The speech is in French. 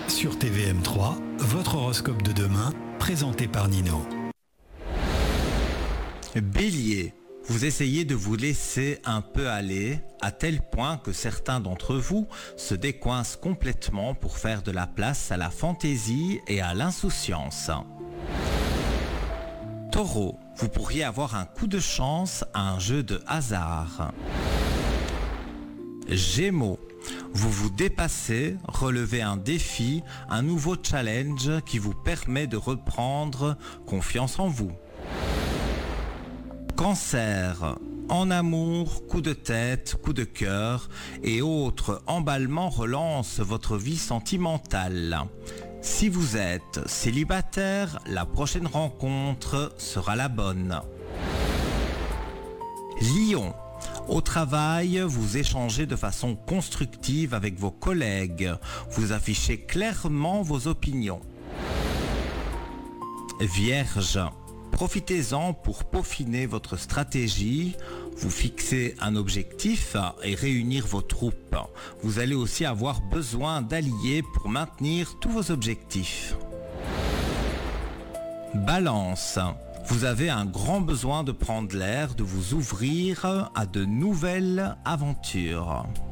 Sur TVM3, votre horoscope de demain, présenté par Nino. Bélier, vous essayez de vous laisser un peu aller, à tel point que certains d'entre vous se décoincent complètement pour faire de la place à la fantaisie et à l'insouciance. Taureau, vous pourriez avoir un coup de chance à un jeu de hasard. Gémeaux, vous vous dépassez, relevez un défi, un nouveau challenge qui vous permet de reprendre confiance en vous. Cancer, en amour, coup de tête, coup de cœur et autres emballements relancent votre vie sentimentale. Si vous êtes célibataire, la prochaine rencontre sera la bonne. Lion, au travail, vous échangez de façon constructive avec vos collègues. Vous affichez clairement vos opinions. Vierge, profitez-en pour peaufiner votre stratégie, vous fixer un objectif et réunir vos troupes. Vous allez aussi avoir besoin d'alliés pour maintenir tous vos objectifs. Balance, vous avez un grand besoin de prendre l'air, de vous ouvrir à de nouvelles aventures.